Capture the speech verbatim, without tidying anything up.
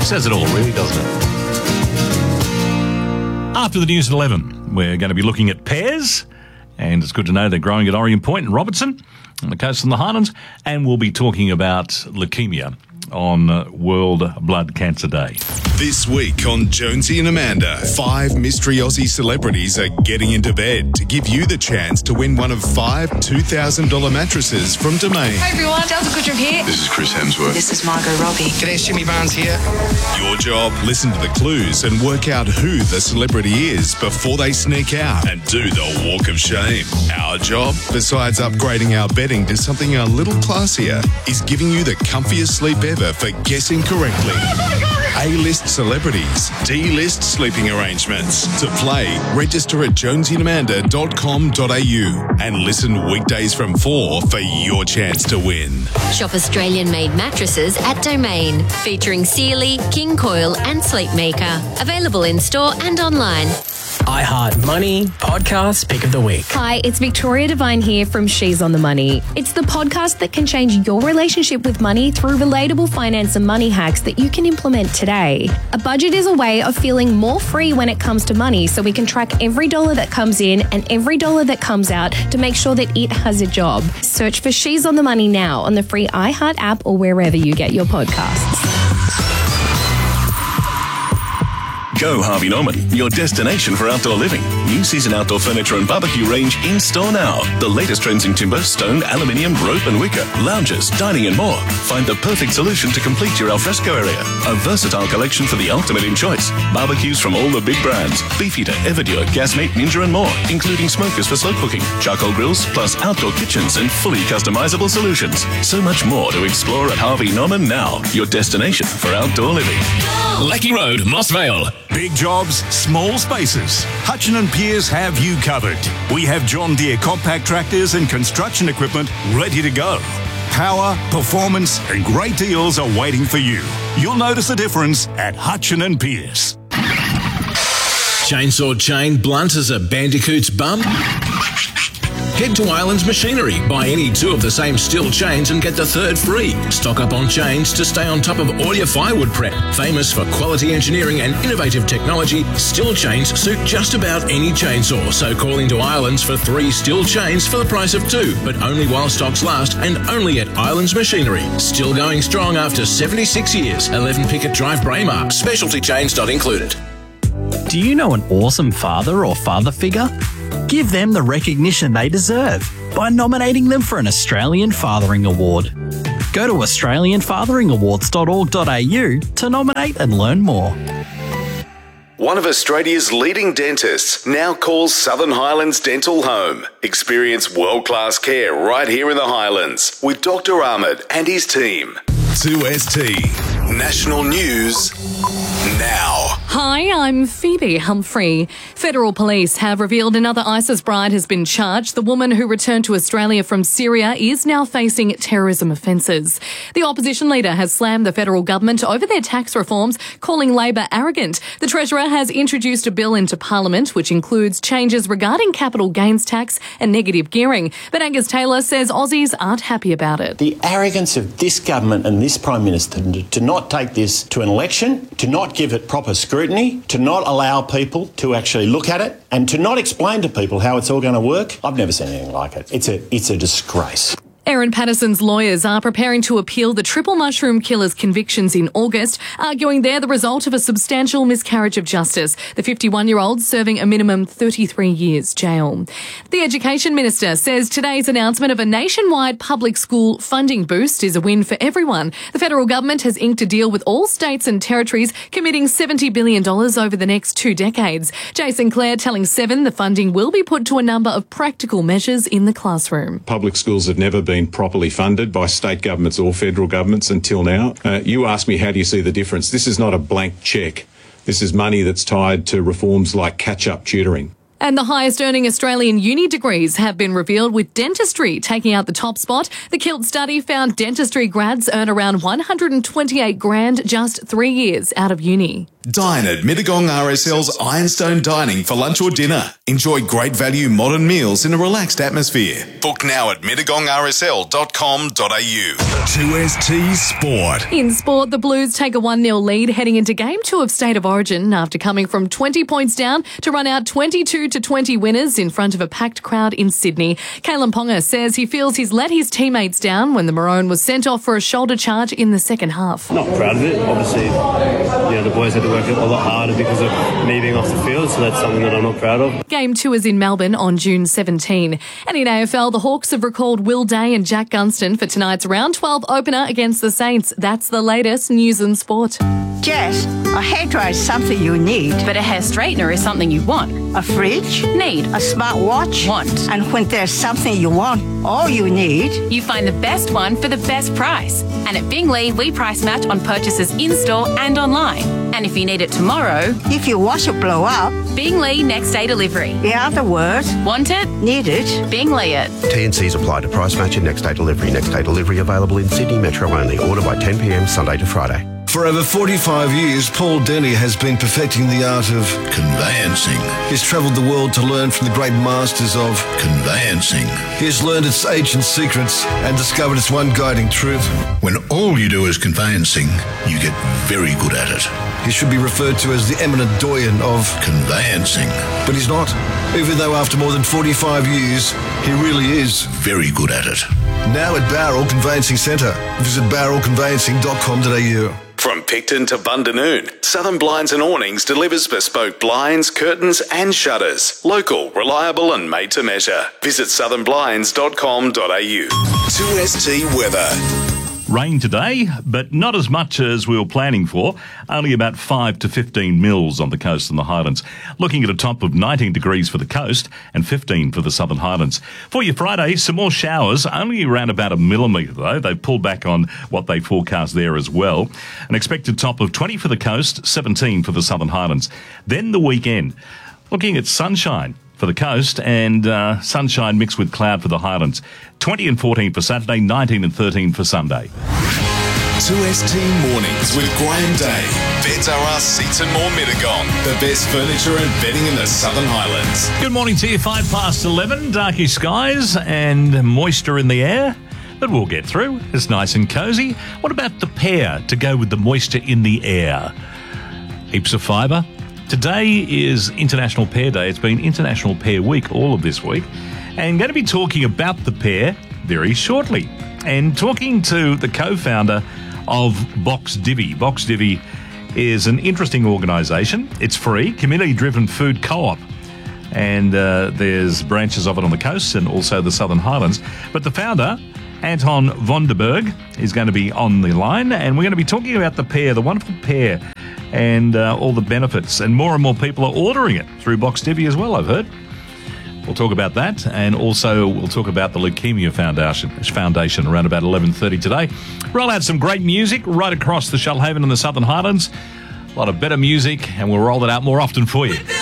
Says it all, really, doesn't it? After the news at eleven, we're going to be looking at pears, and it's good to know they're growing at Orient Point and Robertson on the coast of the Highlands, and we'll be talking about leukemia on uh, World Blood Cancer Day. This week on Jonesy and Amanda, five mystery Aussie celebrities are getting into bed to give you the chance to win one of five two thousand dollars mattresses from Domain. Hi everyone, Delta Goodrum here. This is Chris Hemsworth. This is Margot Robbie. G'day, Jimmy Barnes here. Your job, listen to the clues and work out who the celebrity is before they sneak out and do the walk of shame. Our job, besides upgrading our bedding to something a little classier, is giving you the comfiest sleep ever for guessing correctly. A-list celebrities, D-list sleeping arrangements. To play, register at jonesy and amanda dot com dot a u and listen weekdays from four for your chance to win. Shop Australian-made mattresses at Domain, featuring Sealy, King Coil and Sleepmaker. Available in-store and online. iHeart Money Podcast Pick of the Week. Hi, it's Victoria Devine here from She's on the Money. It's the podcast that can change your relationship with money through relatable finance and money hacks that you can implement today. A budget is a way of feeling more free when it comes to money, so we can track every dollar that comes in and every dollar that comes out to make sure that it has a job. Search for She's on the Money now on the free iHeart app or wherever you get your podcasts. Go Harvey Norman, your destination for outdoor living. New season outdoor furniture and barbecue range in store now. The latest trends in timber, stone, aluminium, rope and wicker, lounges, dining and more. Find the perfect solution to complete your alfresco area. A versatile collection for the ultimate in choice. Barbecues from all the big brands. Beefeater, Everdure, Gasmeat, Ninja and more, including smokers for slow cooking, charcoal grills, plus outdoor kitchens and fully customizable solutions. So much more to explore at Harvey Norman now, your destination for outdoor living. Lecky Road, Moss Vale. Big jobs, small spaces. Hutchin and Pearce have you covered. We have John Deere compact tractors and construction equipment ready to go. Power, performance and great deals are waiting for you. You'll notice the difference at Hutchin and Pearce. Chainsaw chain blunt as a bandicoot's bum? Head to Islands Machinery, buy any two of the same steel chains and get the third free. Stock up on chains to stay on top of all your firewood prep. Famous for quality engineering and innovative technology, steel chains suit just about any chainsaw. So call into Islands for three steel chains for the price of two, but only while stocks last and only at Islands Machinery. Still going strong after seventy-six years. eleven Pickett Drive, Braemar. Specialty chains not included. Do you know an awesome father or father figure? Give them the recognition they deserve by nominating them for an Australian Fathering Award. Go to australian fathering awards dot org dot a u to nominate and learn more. One of Australia's leading dentists now calls Southern Highlands Dental home. Experience world-class care right here in the Highlands with Doctor Ahmed and his team. two S T National News now. Hi, I'm Phoebe Humphrey. Federal police have revealed another ISIS bride has been charged. The woman who returned to Australia from Syria is now facing terrorism offences. The opposition leader has slammed the federal government over their tax reforms, calling Labor arrogant. The Treasurer has introduced a bill into Parliament which includes changes regarding capital gains tax and negative gearing. But Angus Taylor says Aussies aren't happy about it. The arrogance of this government and this Prime Minister to not take this to an election, to not give it proper scrutiny, to not allow people to actually look at it, and to not explain to people how it's all going to work. I've never seen anything like it. It's a, it's a disgrace. Erin Patterson's lawyers are preparing to appeal the triple mushroom killer's convictions in August, arguing they're the result of a substantial miscarriage of justice. The fifty-one-year-old serving a minimum thirty-three years jail. The Education Minister says today's announcement of a nationwide public school funding boost is a win for everyone. The federal government has inked a deal with all states and territories, committing seventy billion dollars over the next two decades. Jason Clare telling Seven the funding will be put to a number of practical measures in the classroom. Public schools have never been properly funded by state governments or federal governments until now. Uh, you asked me, how do you see the difference? This is not a blank cheque. This is money that's tied to reforms like catch-up tutoring. And the highest earning Australian uni degrees have been revealed, with dentistry taking out the top spot. The Kilt study found dentistry grads earn around one hundred twenty-eight grand just three years out of uni. Dine at Mittagong R S L's Ironstone Dining for lunch or dinner. Enjoy great value modern meals in a relaxed atmosphere. Book now at mittagong r s l dot com dot a u. two S T Sport. In sport, the Blues take a one nil lead heading into Game two of State of Origin after coming from twenty points down to run out twenty-two to twenty winners in front of a packed crowd in Sydney. Kalen Ponga says he feels he's let his teammates down when the Maroon was sent off for a shoulder charge in the second half. Not proud of it. Obviously, you know, the boys had to work a lot harder because of me being off the field, so that's something that I'm not proud of. Game two is in Melbourne on June seventeenth. And in A F L, the Hawks have recalled Will Day and Jack Gunston for tonight's round twelve opener against the Saints. That's the latest news and sport. Jess, a hairdryer is something you need. But a hair straightener is something you want. A fridge? Need. A smartwatch? Want. And when there's something you want, all you need... You find the best one for the best price. And at Bingley, we price match on purchases in-store and online. And if you need it tomorrow... If your washer blow up... Bingley next day delivery. In other words... Want it? Need it? Bingley it. T and C's apply to price match and next day delivery. Next day delivery available in Sydney Metro only. Order by ten p m Sunday to Friday. For over forty-five years, Paul Denny has been perfecting the art of conveyancing. He's travelled the world to learn from the great masters of conveyancing. He has learned its ancient secrets and discovered its one guiding truth. When all you do is conveyancing, you get very good at it. He should be referred to as the eminent doyen of conveyancing. But he's not, even though after more than forty-five years, he really is very good at it. Now at Barrel Conveyancing Centre. Visit barrel conveyancing dot com dot a u. From Picton to Bundanoon, Southern Blinds and Awnings delivers bespoke blinds, curtains and shutters. Local, reliable and made to measure. Visit southern blinds dot com dot a u. two S T weather. Rain today, but not as much as we were planning for. Only about five to fifteen mils on the coast and the Highlands. Looking at a top of nineteen degrees for the coast and fifteen for the Southern Highlands. For your Friday, some more showers, only around about a millimetre though. They've pulled back on what they forecast there as well. An expected top of twenty for the coast, seventeen for the Southern Highlands. Then the weekend, looking at sunshine for the coast and uh, sunshine mixed with cloud for the Highlands. twenty and fourteen for Saturday, nineteen and thirteen for Sunday. two S T Mornings with Graham Day. Beds R Us Seats and More Mittagong. The best furniture and bedding in the Southern Highlands. Good morning to you. Five past eleven. Darky skies and moisture in the air. But we'll get through. It's nice and cosy. What about the pear to go with the moisture in the air? Heaps of fibre. Today is International Pear Day. It's been International Pear Week all of this week. And going to be talking about the pear very shortly. And talking to the co-founder of Box Divvy. Box Divvy is an interesting organisation. It's free, community-driven food co-op. And uh, there's branches of it on the coast and also the Southern Highlands. But the founder, Anton Vonderberg, is going to be on the line. And we're going to be talking about the pear, the wonderful pear, and uh, all the benefits. And more and more people are ordering it through Box Divvy as well, I've heard. We'll talk about that, and also we'll talk about the Leukemia Foundation, Foundation around about eleven thirty today. Roll out some great music right across the Shoalhaven and the Southern Highlands. A lot of better music, and we'll roll it out more often for you.